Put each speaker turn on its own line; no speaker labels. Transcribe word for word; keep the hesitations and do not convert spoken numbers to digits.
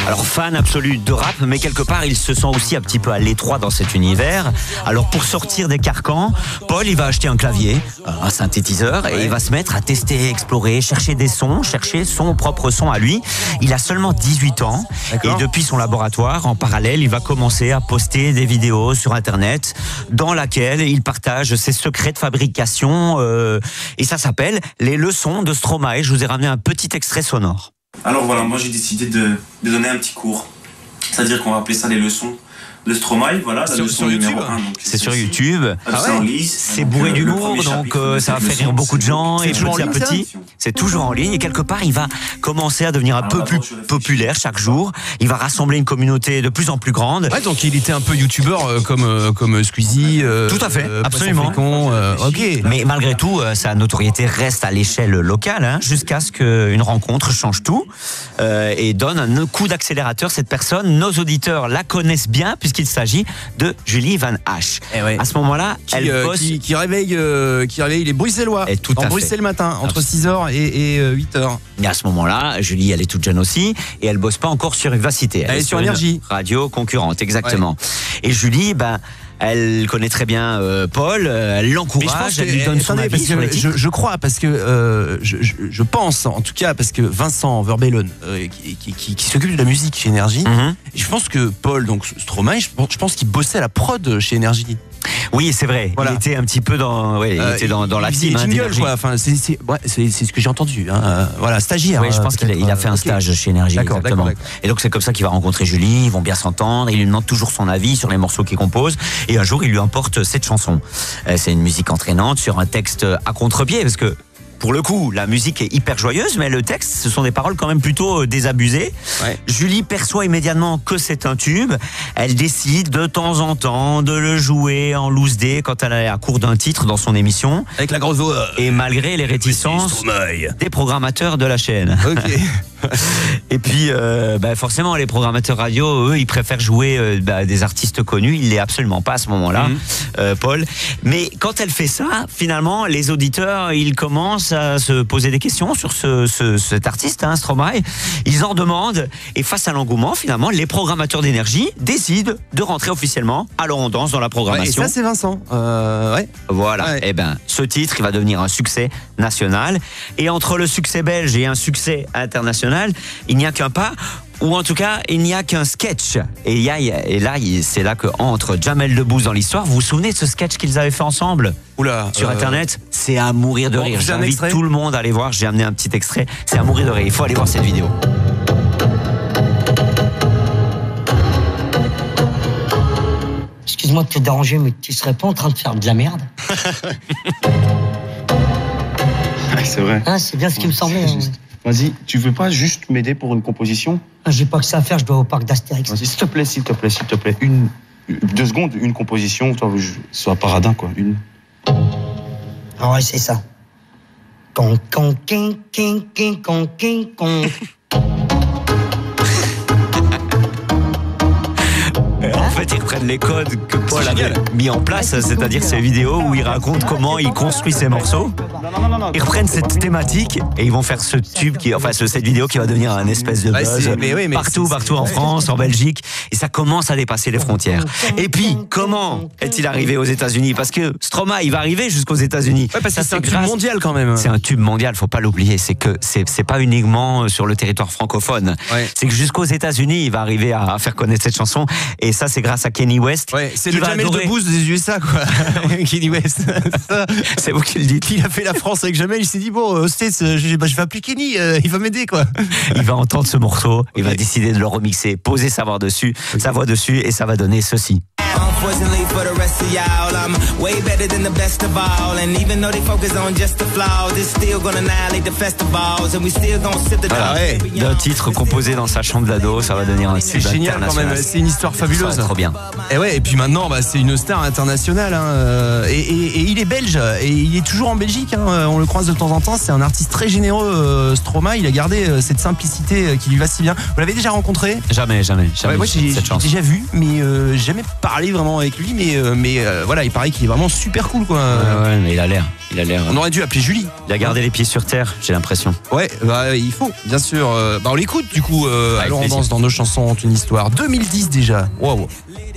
Alors fan absolu de rap, mais quelque part il se sent aussi un petit peu à l'étroit dans cet univers. Alors pour sortir des carcans, Paul il va acheter un clavier, un synthétiseur, et il va se mettre à tester, explorer, chercher des sons, chercher son propre son à lui. Il a seulement dix-huit ans. D'accord. Et depuis son laboratoire, en parallèle, il va commencer à poster des vidéos sur Internet dans laquelle il partage ses secrets de fabrication euh, et ça s'appelle Les leçons de Stromae. Je vous ai ramené un petit extrait sonore.
Alors voilà, moi j'ai décidé de, de donner un petit cours. C'est-à-dire qu'on va appeler ça les leçons de Stromae, voilà, la leçon numéro un.
C'est sur YouTube.
Ah ouais.
C'est bourré d'humour, donc euh, ça va faire rire beaucoup de gens. Et petit à petit, c'est toujours en ligne. Et quelque part, il va commencer à devenir un peu plus populaire chaque jour. Il va rassembler une communauté de plus en plus grande.
Ouais, donc il était un peu youtubeur euh, comme euh, comme Squeezie. Euh,
tout à fait,
euh,
absolument.
Fécond, euh, ok.
Mais malgré tout, euh, sa notoriété reste à l'échelle locale, hein, jusqu'à ce qu'une rencontre change tout euh, et donne un coup d'accélérateur. Cette personne, nos auditeurs la connaissent bien puisqu'il s'agit de Julie Van Hache.
Eh ouais.
À ce moment-là,
qui,
elle
euh,
bosse...
qui, qui réveille, euh, qui réveille les Bruxellois.
Et tout
en
à
Bruxelles
fait.
le matin, entre six heures et, et euh, huit heures.
Et à ce moment-là, Julie, elle est toute jeune aussi, et elle bosse pas encore sur Vivacité. Elle,
elle est sur Énergie.
Radio concurrente, exactement. Ouais. Et Julie, ben, elle connaît très bien euh, Paul, euh, elle l'encourage, elle lui donne son avis sur les titres.
Je, je crois, parce que euh, je, je, je pense, en tout cas, parce que Vincent Vermeulen, euh, qui, qui, qui, qui s'occupe de la musique chez Énergie, mm-hmm. je pense que Paul, donc Stromae, je pense, je pense qu'il bossait à la prod chez Énergie.
Oui, c'est vrai. Voilà. Il était un petit peu dans, ouais, il euh, était dans, dans la team.
Jingle, quoi. Enfin, c'est, c'est, ouais, c'est, c'est ce que j'ai entendu. Hein. Euh, voilà, stagiaire.
Oui, je pense qu'il a, il a fait un okay. stage chez Énergie. D'accord, exactement. D'accord, d'accord. Et donc c'est comme ça qu'il va rencontrer Julie. Ils vont bien s'entendre. Il lui demande toujours son avis sur les morceaux qu'il compose. Et un jour, il lui importe cette chanson. Euh, c'est une musique entraînante sur un texte à contre-pied, parce que pour le coup, la musique est hyper joyeuse, mais le texte, ce sont des paroles quand même plutôt désabusées. Ouais. Julie perçoit immédiatement que c'est un tube. Elle décide de temps en temps de le jouer en loose day quand elle est à court d'un titre dans son émission.
Avec la grosse voix.
Et malgré les réticences des programmateurs de la chaîne.
Ok.
Et puis, euh, bah forcément, les programmateurs radio, eux, ils préfèrent jouer euh, bah, des artistes connus. Il l'est absolument pas à ce moment-là, mmh. euh, Paul. Mais quand elle fait ça, finalement, les auditeurs, ils commencent à se poser des questions sur ce, ce, cet artiste, hein, Stromae. Ils en demandent. Et face à l'engouement, finalement, les programmateurs d'Énergie décident de rentrer officiellement Alors on danse dans la programmation.
Ouais, et ça, c'est Vincent. Euh, ouais.
Voilà.
Ouais.
Et ben, ce titre, il va devenir un succès national. Et entre le succès belge et un succès international, il n'y a qu'un pas, ou en tout cas, il n'y a qu'un sketch. Et, il y a, et là, c'est là que entre Jamel Debbouze dans l'histoire. Vous vous souvenez de ce sketch qu'ils avaient fait ensemble ?
Oula,
sur
euh...
Internet ? C'est à mourir de bon, rire. J'invite tout le monde à aller voir. J'ai amené un petit extrait. C'est à mourir de rire. Il faut aller voir cette vidéo.
Excuse-moi de te déranger, mais tu serais pas en train de faire de la merde ?
Ouais, c'est vrai.
Ah, c'est bien ce qui me semblait.
Vas-y, tu veux pas juste m'aider pour une composition ?
Ah, j'ai pas que ça à faire, je dois au parc d'Astérix.
Vas-y, s'il te plaît, s'il te plaît, s'il te plaît. Une, deux secondes, une composition, toi, je sois paradin, quoi. Une.
Ah ouais, c'est ça. Con, con, king, king, king, con, king, con.
En fait, ils reprennent les codes que Paul avait mis en place, c'est-à-dire ces vidéos où il raconte comment il construit ses morceaux. Ils reprennent cette thématique et ils vont faire ce tube, qui, enfin cette vidéo qui va devenir un espèce de buzz ouais, mais oui, mais partout, c'est, partout c'est... en France, en Belgique, et ça commence à dépasser les frontières. Et puis, comment est-il arrivé aux États-Unis ? Parce que Stromae, il va arriver jusqu'aux États-Unis.
Ouais, parce que
ça,
c'est, c'est un grâce... tube mondial quand même.
C'est un tube mondial, faut pas l'oublier. C'est que c'est, c'est pas uniquement sur le territoire francophone. Ouais. C'est que jusqu'aux États-Unis, il va arriver à, à faire connaître cette chanson. Et ça, c'est grâce à Kenny West.
Ouais, c'est le Jamel Debbouze des U S A, quoi. Kenny West. Ça,
c'est vous qui le dites.
Il a fait la France avec Jamel, il s'est dit, bon, je, je, bah, je vais appeler Kenny, euh, il va m'aider, quoi.
Il va entendre ce morceau, okay. Il va décider de le remixer, poser sa voix dessus, okay. sa voix dessus, et ça va donner ceci.
Unfortunately for the rest of y'all, I'm way better than the best of all. And even though they focus on just the flaws, it's still gonna annihilate the festivals. And we still gonna sit the
voilà, ouais. D'un titre composé dans sa chambre d'ado, ça va devenir un
c'est génial quand même, c'est une histoire fabuleuse.
C'est trop bien.
Et ouais, et puis maintenant, bah, c'est une star internationale. Hein, et, et, et il est belge, et il est toujours en Belgique. Hein, on le croise de temps en temps. C'est un artiste très généreux, euh, Stromae. Il a gardé euh, cette simplicité qui lui va si bien. Vous l'avez déjà rencontré ?
Jamais, jamais. jamais
ouais, moi, j'ai, j'ai déjà vu, mais euh, jamais parlé vraiment vraiment avec lui, mais, euh, mais euh, voilà, il paraît qu'il est vraiment super cool, quoi.
Ouais, ouais, mais il a l'air. Il a l'air.
On aurait dû appeler Julie.
Il a gardé les pieds sur terre, j'ai l'impression.
Ouais, bah il faut, bien sûr. Euh, bah on l'écoute du coup. Euh,
Avec
alors on
plaisir.
danse dans nos chansons ont une histoire. deux mille dix déjà. Waouh.